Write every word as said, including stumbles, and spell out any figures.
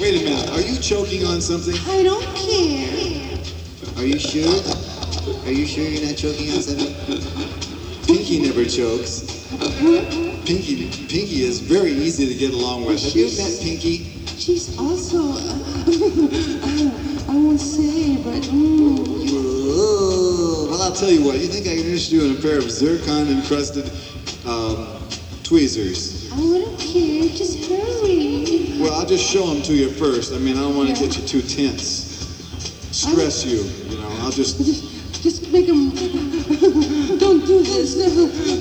wait a minute. Are you choking on something? I don't care. Are you sure? Are you sure you're not choking on something? Pinky never chokes. Pinky, Pinky is very easy to get along with. Have you met Pinky? She's also, uh, I, I won't say, but, mm. Ooh, well, I'll tell you what. You think I can interest you in a pair of zircon-encrusted um, tweezers? I wouldn't care. Just hurry. Well, I'll just show them to you first. I mean, I don't want to Yeah. get you too tense. Stress you, you know. I'll just... Just, just make them, don't do this.